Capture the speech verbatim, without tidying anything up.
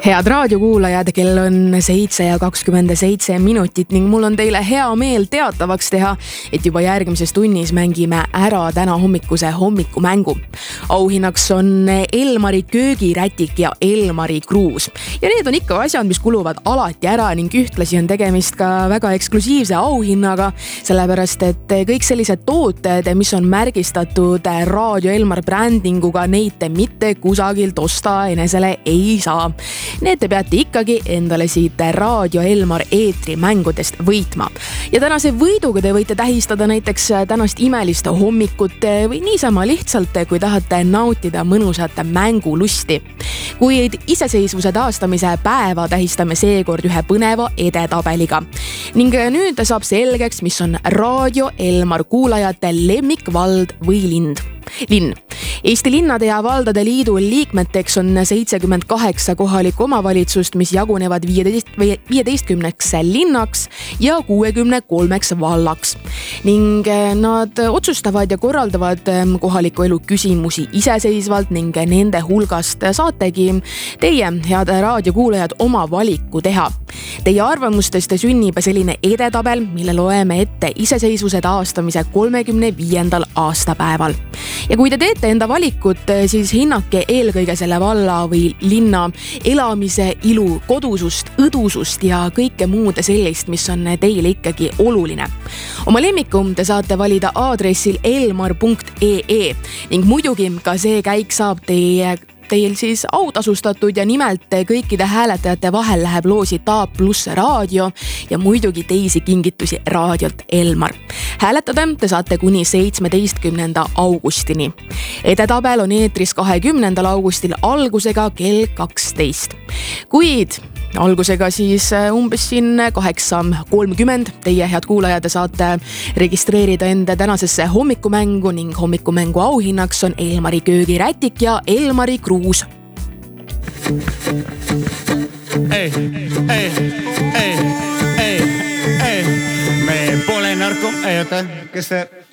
Head raadiokuulajad, kell on seitse ja kakskümmend seitse minutit ning mul on teile hea meel teatavaks teha, et juba järgmises tunnis mängime ära täna hommikuse hommikumängu. Auhinnaks on Elmari köögirätik ja Elmari kruus. Ja need on ikka asjad, mis kuluvad alati ära ning ühtlasi on tegemist ka väga eksklusiivse auhinnaga, sellepärast et kõik sellised tooted, mis on märgistatud Raadio Elmar brändinguga, neid te mitte kusagilt osta enesele ei saa. Need te peate ikkagi endale siit Raadio Elmar eetrimängudest võitma. Ja tänase võiduga te võite tähistada näiteks tänast imelist hommikut või niisama lihtsalt, kui tahate nautida mõnusat mängulusti. Kuid iseseisvuse taastamise päeva tähistame seekord ühe põneva edetabeliga. Ning nüüd saab selgeks, mis on Raadio Elmar kuulajate lemmikvald või lind. Linn. Eesti linnade ja valdade liidu liikmeteks on seitsekümmend kaheksa kohalikku omavalitsust, mis jagunevad viieteistkümneks linnaks ja kuuekümne kolmeks vallaks. Ning nad otsustavad ja korraldavad kohaliku elu küsimusi iseseisvalt ning nende hulgast saategi teie, head raadiokuulajad, oma valiku teha. Teie arvamustest sünnib selline edetabel, mille loeme ette iseseisvuse taastamise kolmekümne viiendal aastapäeval. Ja kui te teete enda valikut, siis hinnake eelkõige selle valla või linna elamise ilu, kodusust, õdusust ja kõike muud sellist, mis on teile ikkagi oluline. Oma lemmiku te saate valida aadressil elmar punkt ee ning muidugi ka see käik saab teie Teil siis autasustatud ja nimelt kõikide hääletajate vahel läheb loosi Taap pluss raadio ja muidugi teisi kingitusi raadiolt Elmar. Hääletada te saate kuni seitsmeteistkümnenda augustini. Edetabel on eetris kahekümnendal augustil algusega kell kaksteist. Kuid algusega siis umbes siin kaheksa kolmkümmend. Teie, head kuulajad, saate registreerida enda tänasesse hommikumängu ning hommikumängu auhinnaks on Elmari köögirätik ja Elmari kruus. Ei, ei, ei, ei, ei, me pole narko... Ei, oota, kes see...